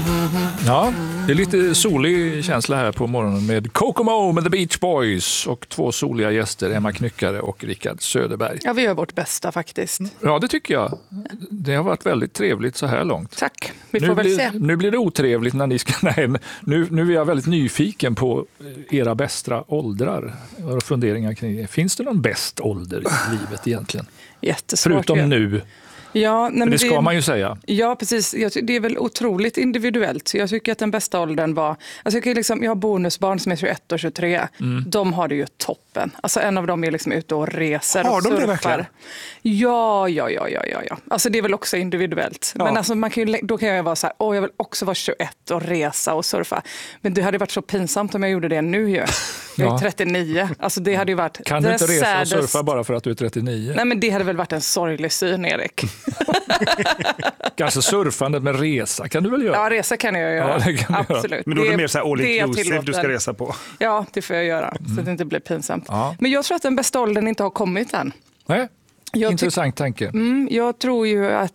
Ja, det är lite solig känsla här på morgonen med Kokomo med The Beach Boys och 2 soliga gäster, Emma Knyckare och Rickard Söderberg. Ja, vi gör vårt bästa faktiskt. Ja, det tycker jag. Det har varit väldigt trevligt så här långt. Tack, vi får väl se. Nu blir det otrevligt när ni ska... Nej, nu är jag väldigt nyfiken på era bästa åldrar och funderingar kring det. Finns det någon bäst ålder i livet egentligen? Jättesvårt. Förutom nu. Ja, men det ska man ju säga. Ja, precis. Det är väl otroligt individuellt. Jag tycker att den bästa åldern var... Alltså jag har bonusbarn som är 21 och 23. De har det ju toppen. Alltså en av dem är liksom ute och reser och surfar. Har de det verkligen? Ja. Alltså det är väl också individuellt. Ja. Men alltså då kan jag vara så här, jag vill också vara 21 och resa och surfa. Men det hade varit så pinsamt om jag gjorde det nu ju. Jag är 39. Alltså det hade ju varit... Kan du inte resa och surfa bara för att du är 39? Nej, men det hade väl varit en sorglig syn, Erik. Kanske surfandet med resa kan du väl göra? Ja, resa kan jag göra. Ja, absolut. Göra. Men då är det mer så här all inclusive du ska resa på. Ja, det får jag göra. Så att det inte blir pinsamt. Ja. Men jag tror att den bästa åldern inte har kommit än. Nej, intressant tanke. Jag tror ju att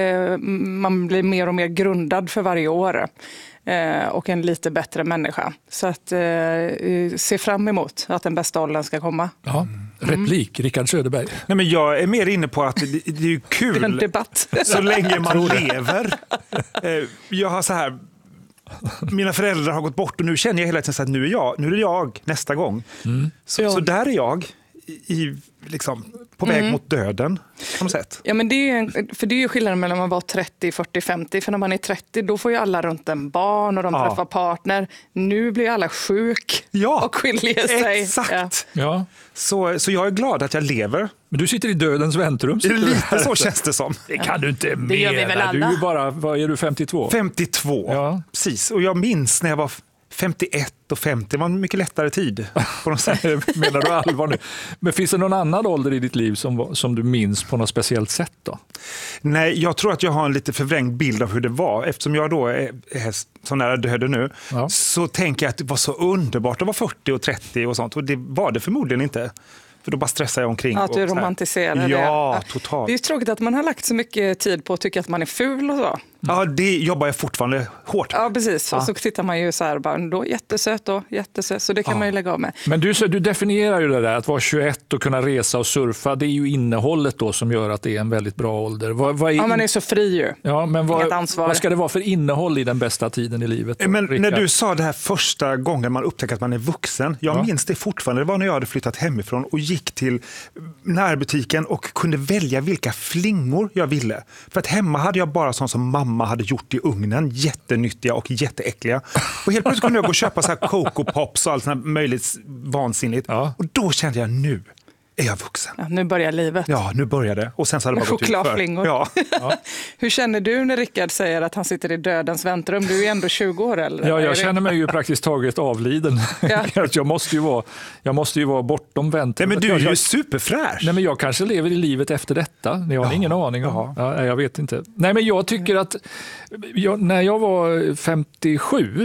man blir mer och mer grundad för varje år. Och en lite bättre människa. Så att se fram emot att den bästa åldern ska komma. Ja. Replik, Rickard Söderberg. Nej, men jag är mer inne på att det är ju kul. Det är en debatt. Så länge man lever. Jag har så här... Mina föräldrar har gått bort och nu känner jag hela tiden så att nu är det jag nästa gång. Så där är jag liksom, på väg mot döden på något sätt. Ja, men det är ju skillnaden mellan man var 30, 40, 50. För när man är 30 då får ju alla runt en barn och de träffar partner. Nu blir alla sjuk och skiljer sig. Exakt. Ja. Så jag är glad att jag lever. Men du sitter i dödens väntrum. Lite så känns det som. Det kan du inte mena. Det gör vi väl alla. Du är ju bara, vad är du, 52? 52, precis. Och jag minns när jag var 51 och 50, det var en mycket lättare tid. På något sätt. Menar du allvar nu? Men finns det någon annan ålder i ditt liv som du minns på något speciellt sätt då? Nej, jag tror att jag har en lite förvrängd bild av hur det var. Eftersom jag då är så nära döden nu, så tänker jag att det var så underbart att vara 40 och 30 och sånt. Och det var det förmodligen inte. För då bara stressar jag omkring. Att du romantiserar det. Ja, totalt. Det är ju tråkigt att man har lagt så mycket tid på att tycka att man är ful och så. Ja, det jobbar jag fortfarande hårt. Ja, precis. Och så tittar man ju så här, bara, då jättesöt. Så det kan man ju lägga av med. Men du definierar ju det där, att vara 21 och kunna resa och surfa, det är ju innehållet då som gör att det är en väldigt bra ålder. Man är så fri ju. Ja, men vad ska det vara för innehåll i den bästa tiden i livet då, men Rickard? när du sa det här första gången man upptäcker att man är vuxen, jag minns det fortfarande, det var när jag hade flyttat hemifrån och gick till närbutiken och kunde välja vilka flingor jag ville. För att hemma hade jag bara sånt som mamma hade gjort i ugnen, jättenyttiga och jätteäckliga. Och helt plötsligt kunde jag gå och köpa så här Coco Pops och allt sånt här möjligt vansinnigt. Ja. Och då kände jag, nu är jag vuxen. Ja, nu börjar livet. Ja, nu börjar det. Och sen så hade det bara gått ut för. Chokladflingor. Ja. Hur känner du när Rickard säger att han sitter i dödens väntrum? Du är ändå 20 år eller? Ja, jag känner mig ju praktiskt taget avliden. Jag måste ju vara bortom väntrum. Nej, men du är ju superfräsch. Nej, men jag kanske lever i livet efter detta. Jag har ingen aning om. Ja, jag vet inte. Nej, men jag tycker att när jag var 57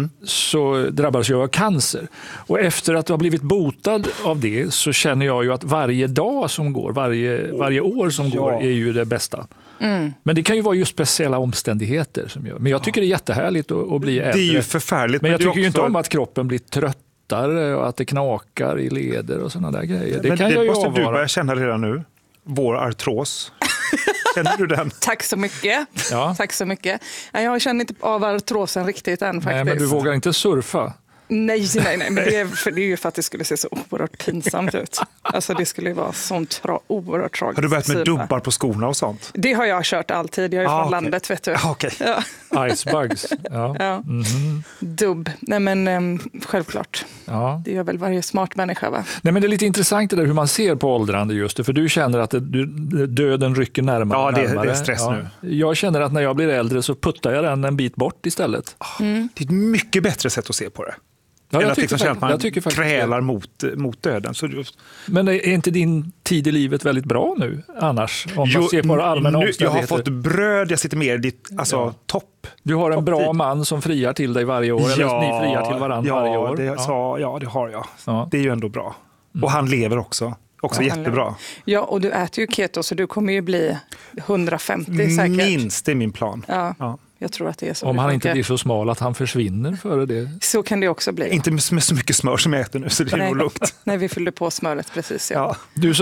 så drabbades jag av cancer. Och efter att jag har blivit botad av det så känner jag ju att varje dag som går, varje år som går är ju det bästa. Men det kan ju vara just speciella omständigheter som gör. Men jag tycker det är jättehärligt att bli äldre. Det är ju förfärligt. Men jag tycker ju inte om att kroppen blir tröttare och att det knakar i leder och sådana där grejer. Det måste du börja känna redan nu. Vår artros. Känner du den? Tack så mycket. Ja. Tack så mycket. Jag känner inte av artrosen riktigt än faktiskt. Nej, men du vågar inte surfa? Nej, men det är ju för att det skulle se så oerhört pinsamt ut. Alltså det skulle vara sånt oerhört tragiskt. Har du börjat med dubbar på skorna och sånt? Det har jag kört alltid. Jag är från landet, vet du. Okay. Icebugs. Ja. Dubb. Nej, men självklart. Ja. Det gör väl varje smart människa, va? Nej, men det är lite intressant det där hur man ser på åldrande just det. För du känner att döden rycker närmare. Ja, det är stress nu. Jag känner att när jag blir äldre så puttar jag den en bit bort istället. Det är ett mycket bättre sätt att se på det. Ja, Eller att liksom känna att man krälar det. mot döden. Men är inte din tid i livet väldigt bra nu annars? Om man ser på allmänna omständigheter. Jag har fått bröd, jag sitter med i ditt topp. Du har en bra man som friar till dig varje år, eller ni friar till varandra varje år. Det har jag. Ja. Det är ju ändå bra. Och han lever också. Också jättebra. Ja, och du äter ju keto så du kommer ju bli 150 säkert. Minst, det är min plan. Ja. Jag tror att det är så. Om han inte blir så smal att han försvinner före det. Så kan det också bli. Inte med så mycket smör som jag äter nu, så det är nog lugnt. Nej, vi fyllde på smöret precis. Ja. Du sa